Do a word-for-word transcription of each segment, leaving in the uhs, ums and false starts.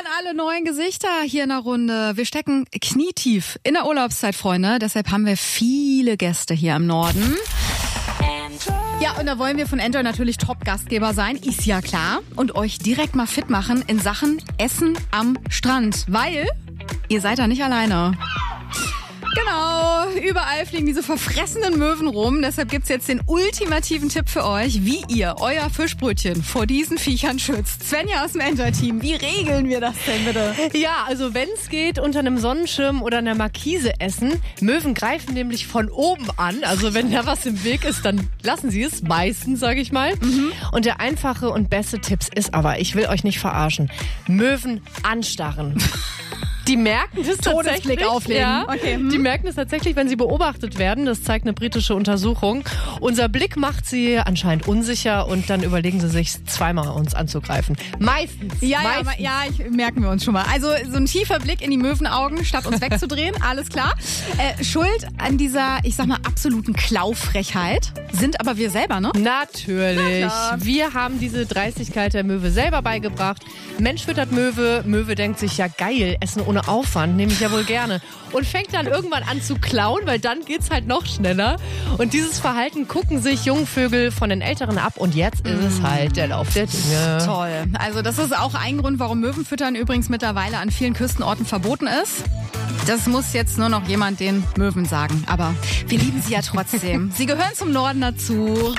an alle neuen Gesichter hier in der Runde. Wir stecken knietief in der Urlaubszeit, Freunde. Deshalb haben wir viele Gäste hier im Norden. Ja, und da wollen wir von Enjoy natürlich Top-Gastgeber sein, ist ja klar. Und euch direkt mal fit machen in Sachen Essen am Strand. Weil ihr seid da nicht alleine. Genau, überall fliegen diese verfressenen Möwen rum. Deshalb gibt's jetzt den ultimativen Tipp für euch, wie ihr euer Fischbrötchen vor diesen Viechern schützt. Svenja aus dem Enjoy-Team, wie regeln wir das denn bitte? Ja, also wenn es geht, unter einem Sonnenschirm oder einer Markise essen. Möwen greifen nämlich von oben an. Also wenn da was im Weg ist, dann lassen sie es. Meistens, sage ich mal. Mhm. Und der einfache und beste Tipp ist aber, ich will euch nicht verarschen, Möwen anstarren. Die merken das Todesblick tatsächlich. auflegen. Ja, okay. hm. Die merken es tatsächlich, wenn sie beobachtet werden. Das zeigt eine britische Untersuchung. Unser Blick macht sie anscheinend unsicher und dann überlegen sie sich zweimal, uns anzugreifen. Meistens. Ja, Meistens. ja, ja, ich, merken wir uns schon mal. Also so ein tiefer Blick in die Möwenaugen, statt uns wegzudrehen, alles klar. Äh, Schuld an dieser, ich sag mal, absoluten Klaufrechheit sind aber wir selber, ne? Natürlich. Wir haben diese Dreistigkeit der Möwe selber beigebracht. Mensch füttert Möwe. Möwe denkt sich, ja geil, Essen ohne Aufwand, nehme ich ja wohl gerne. Und fängt dann irgendwann an zu klauen, weil dann geht's halt noch schneller. Und dieses Verhalten gucken sich Jungvögel von den Älteren ab. Und jetzt ist es halt der Lauf der Dinge. Toll. Also das ist auch ein Grund, warum Möwenfüttern übrigens mittlerweile an vielen Küstenorten verboten ist. Das muss jetzt nur noch jemand den Möwen sagen. Aber wir lieben sie ja trotzdem. Sie gehören zum Norden dazu.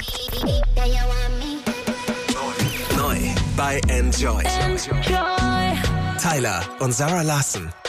Neu bei Enjoy. Enjoy. Tyler und Sarah Larsson.